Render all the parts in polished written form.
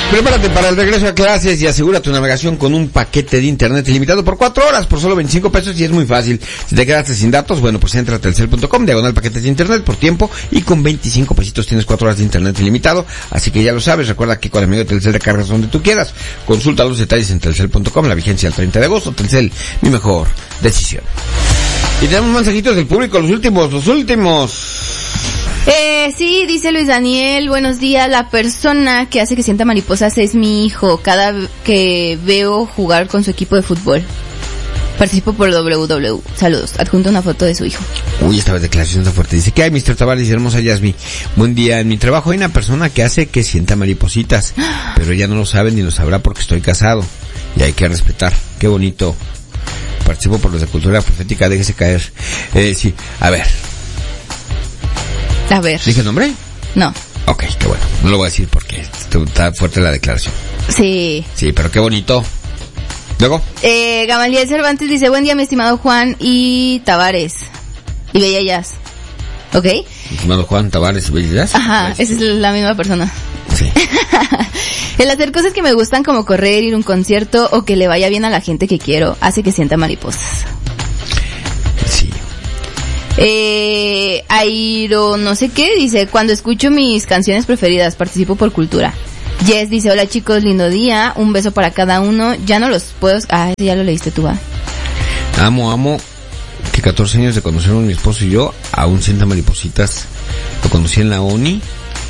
Prepárate para el regreso a clases y asegura tu navegación con un paquete de internet ilimitado por 4 horas por solo 25 pesos y es muy fácil. Si te quedaste sin datos, bueno, pues entra a telcel.com, diagonal paquetes de internet por tiempo y con 25 pesitos tienes 4 horas de internet ilimitado. Así que ya lo sabes, recuerda que con el medio de Telcel recargas donde tú quieras. Consulta los detalles en telcel.com, la vigencia al 30 de agosto. Telcel, mi mejor decisión. Y tenemos mensajitos del público, los últimos. Sí, dice Luis Daniel, buenos días, la persona que hace que sienta mariposas es mi hijo, cada que veo jugar con su equipo de fútbol. Participo por WW. Saludos. Adjunto una foto de su hijo. Uy, esta declaración está fuerte. Dice, ¿qué hay, Mr. Tavares? Dice, hermosa Yasmi. Buen día. En mi trabajo hay una persona que hace que sienta maripositas, pero ella no lo sabe ni lo sabrá porque estoy casado. Y hay que respetar. Qué bonito. Participo por los de cultura profética. Déjese caer. Sí. A ver. ¿Dije el nombre? No. Ok, qué bueno. No lo voy a decir porque está fuerte la declaración. Sí. Sí, pero qué bonito. Luego. Gamaliel Cervantes dice, buen día, mi estimado Juan y Tavares. Y Bella Jazz. ¿Ok? Mi estimado Juan, Tavares y Bella Jazz. Ajá, esa es la misma persona. Sí. El hacer cosas que me gustan como correr, ir a un concierto o que le vaya bien a la gente que quiero hace que sienta mariposas. Sí. Airo no sé qué dice, cuando escucho mis canciones preferidas participo por cultura. Jess dice, hola chicos, lindo día, un beso para cada uno, ya no los puedo... Ah, ya lo leíste tú, ¿va? Amo que 14 años de conocernos mi esposo y yo, aún sienta maripositas. Lo conocí en la uni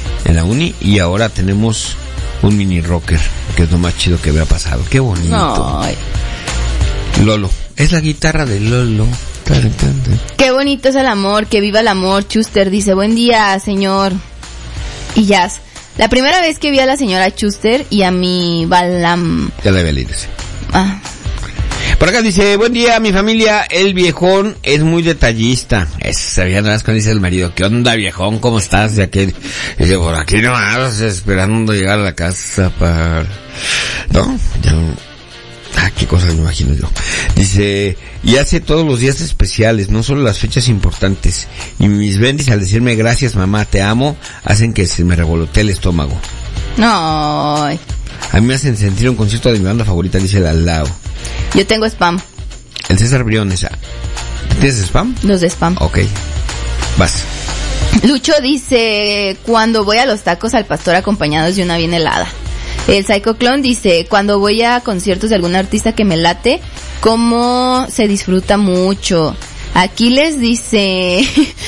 y ahora tenemos un mini rocker, que es lo más chido que había pasado. Qué bonito. Ay. Lolo, es la guitarra de Lolo. Qué bonito es el amor, que viva el amor. Chuster dice, buen día, señor. Y Jazz, la primera vez que vi a la señora Chuster y a mi Balam. Ya la había leído, sí. Ah. Por acá dice, buen día, mi familia, el viejón es muy detallista. Sabía nada más cuando dice el marido, ¿qué onda, viejón? ¿Cómo estás? Ya que dice, por aquí nomás, esperando llegar a la casa para... ¿No? Ya... qué cosas me imagino yo. Dice, y hace todos los días especiales, no solo las fechas importantes. Y mis bendis al decirme gracias mamá, te amo, hacen que se me revolotee el estómago. No. A mí me hacen sentir un concierto de mi banda favorita, dice el Lao. Yo tengo spam. El César Briones. ¿Tienes spam? Los de spam. Ok. Vas. Lucho dice, cuando voy a los tacos al pastor acompañados de una bien helada. El Psycho Clone dice, cuando voy a conciertos de algún artista que me late, cómo se disfruta mucho. Aquiles dice,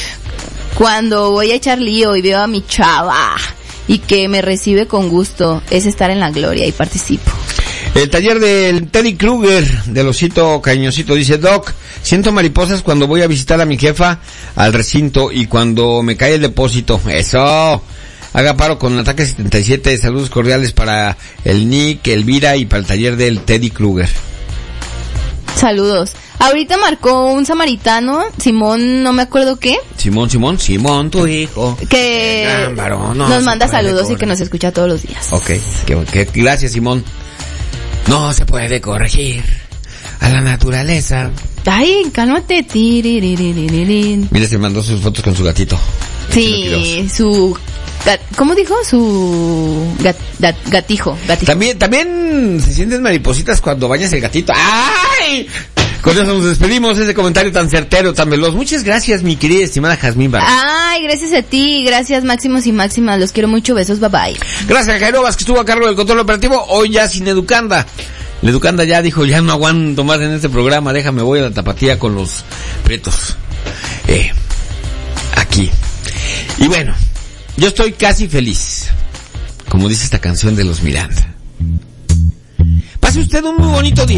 cuando voy a echar lío y veo a mi chava y que me recibe con gusto, es estar en la gloria y participo. El taller del Teddy Kruger, del osito cariñosito, dice, Doc, siento mariposas cuando voy a visitar a mi jefa al recinto y cuando me cae el depósito. ¡Eso! Haga paro con Ataque 77, saludos cordiales para el Nick, Elvira y para el taller del Teddy Kruger. Saludos. Ahorita marcó un samaritano, Simón, no me acuerdo qué. Simón, tu hijo. Que nos manda saludos y que nos escucha todos los días. Ok, gracias, Simón. No se puede corregir a la naturaleza. Ay, cálmate. Mira, se mandó sus fotos con su gatito. Sí, su... ¿Cómo dijo? Su gatijo. También se sienten maripositas cuando bañas el gatito. ¡Ay! Con eso nos despedimos, ese comentario tan certero, tan veloz. Muchas gracias, mi querida estimada Jazmín Barra. Ay, gracias a ti, gracias Máximos y Máximas, los quiero mucho, besos, bye bye. Gracias a Jairo Vázquez, que estuvo a cargo del control operativo, hoy ya sin Educanda. La Educanda ya dijo, ya no aguanto más en este programa, déjame, voy a la tapatía con los pretos. Aquí. Y bueno, yo estoy casi feliz, como dice esta canción de los Miranda. Pase usted un muy bonito día.